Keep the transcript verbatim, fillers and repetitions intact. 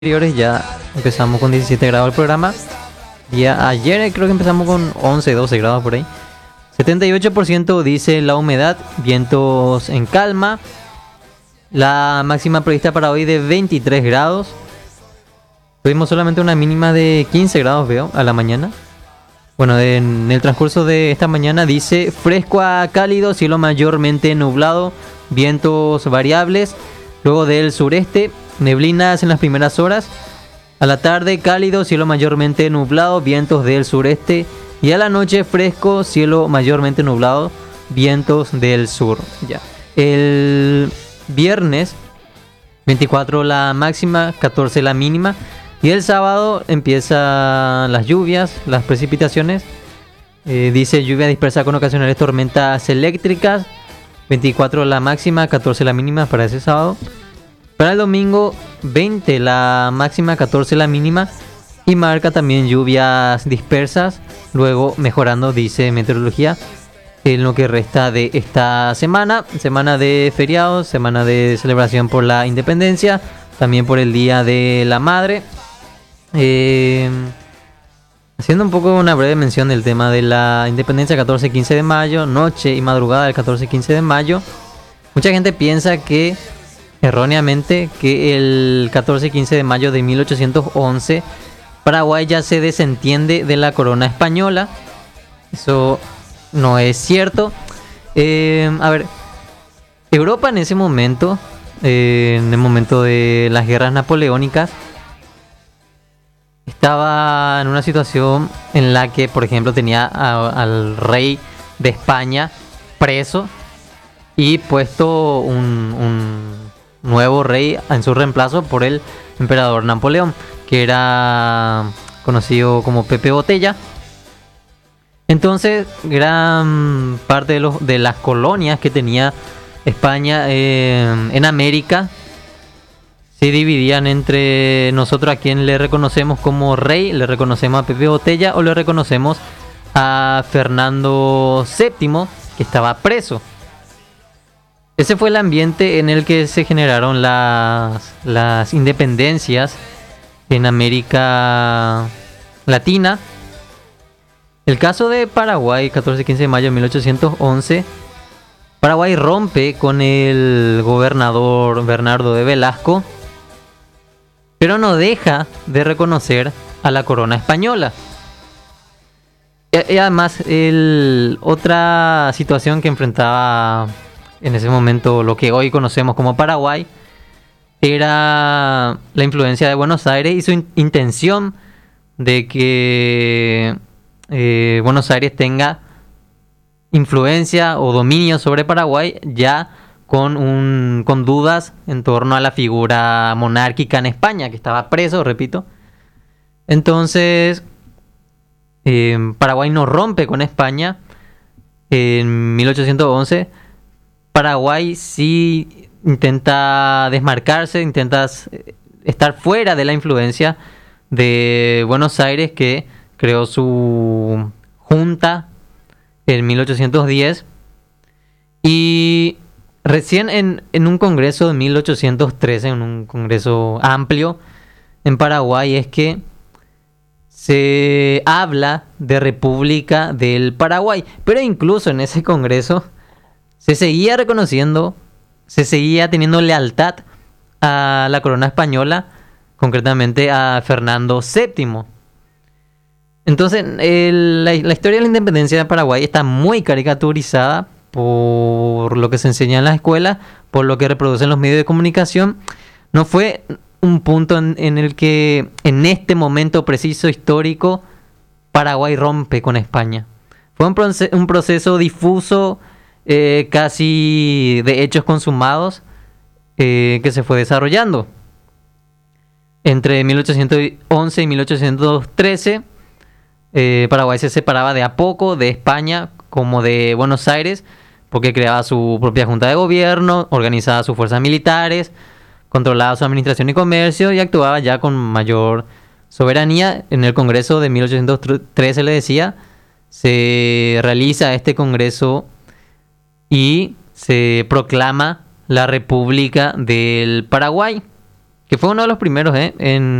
Anteriores ya empezamos con diecisiete grados el programa. Día ayer creo que empezamos con once, doce grados por ahí. setenta y ocho por ciento dice la humedad, vientos en calma. La máxima prevista para hoy de veintitrés grados. Tuvimos solamente una mínima de quince grados, veo, a la mañana. Bueno, en el transcurso de esta mañana dice fresco a cálido, cielo mayormente nublado, vientos variables. Luego del sureste, neblinas en las primeras horas. A la tarde, cálido, cielo mayormente nublado, vientos del sureste. Y a la noche, fresco, cielo mayormente nublado, vientos del sur. Ya. El viernes, veinticuatro la máxima, catorce la mínima. Y el sábado empiezan las lluvias, las precipitaciones. Eh, dice lluvia dispersa con ocasionales tormentas eléctricas. veinticuatro la máxima, catorce la mínima para ese sábado. Para el domingo, veinte la máxima, catorce la mínima. Y marca también lluvias dispersas. Luego mejorando, dice meteorología, en lo que resta de esta semana. Semana de feriados, semana de celebración por la independencia. También por el Día de la Madre. Eh, haciendo un poco una breve mención del tema de la independencia, catorce y quince de mayo, noche y madrugada del catorce y quince de mayo. Mucha gente piensa que, erróneamente, que el catorce y quince de mayo de mil ochocientos once Paraguay ya se desentiende de la corona española. Eso no es cierto. Eh, a ver, Europa en ese momento, eh, en el momento de las guerras napoleónicas, estaba en una situación en la que, por ejemplo, tenía a, al rey de España preso y puesto un, un nuevo rey en su reemplazo por el emperador Napoleón, que era conocido como Pepe Botella. Entonces, gran parte de, los, de las colonias que tenía España eh, en América se dividían entre nosotros, a quien le reconocemos como rey, le reconocemos a Pepe Botella o le reconocemos a Fernando séptimo, que estaba preso. Ese fue el ambiente en el que se generaron las, las independencias en América Latina. El caso de Paraguay, catorce y quince de mayo de mil ochocientos once, Paraguay rompe con el gobernador Bernardo de Velasco, pero no deja de reconocer a la corona española. Y, y además, el, otra situación que enfrentaba en ese momento lo que hoy conocemos como Paraguay era la influencia de Buenos Aires y su in- intención de que eh, Buenos Aires tenga influencia o dominio sobre Paraguay, ya con un con dudas en torno a la figura monárquica en España, que estaba preso, repito. Entonces, eh, Paraguay no rompe con España en mil ochocientos once. Paraguay sí intenta desmarcarse, intenta estar fuera de la influencia de Buenos Aires, que creó su junta en mil ochocientos diez. Y recién en, en un congreso de mil ochocientos trece, en un congreso amplio en Paraguay, es que se habla de República del Paraguay. Pero incluso en ese congreso se seguía reconociendo, se seguía teniendo lealtad a la corona española, concretamente a Fernando séptimo. Entonces, el, la, la historia de la independencia de Paraguay está muy caricaturizada por lo que se enseña en la escuela, por lo que reproducen los medios de comunicación. No fue un punto en, en el que, en este momento preciso histórico, Paraguay rompe con España. Fue un, proce- un proceso difuso, eh, casi de hechos consumados, eh, que se fue desarrollando. Entre mil ochocientos once y mil ochocientos trece, eh, Paraguay se separaba de a poco de España como de Buenos Aires, porque creaba su propia junta de gobierno, organizaba sus fuerzas militares, controlaba su administración y comercio y actuaba ya con mayor soberanía. En el Congreso de mil ochocientos trece, le decía, se realiza este congreso y se proclama la República del Paraguay, que fue uno de los primeros, ¿eh? En